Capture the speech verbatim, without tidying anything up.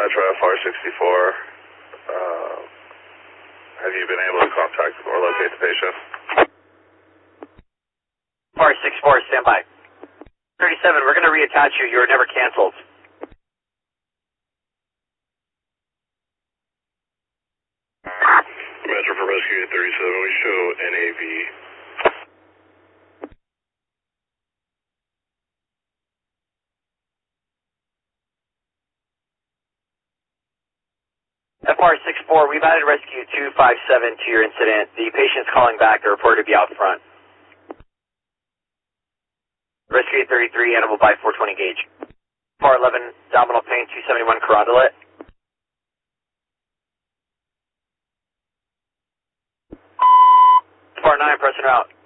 Metro F R sixty-four. Uh, have you been able to contact or locate the patient? F R sixty-four, stand by. thirty-seven, we're going to reattach you. You were never canceled. Metro for Rescue eight thirty-seven, we show N A V. F R sixty-four, we've added Rescue two five seven to your incident. The patient's calling back. They're reported to be out front. Rescue eight thirty-three, animal by four twenty gauge. F R eleven, abdominal pain, two seventy-one Carondelet. F R nine, pressing out.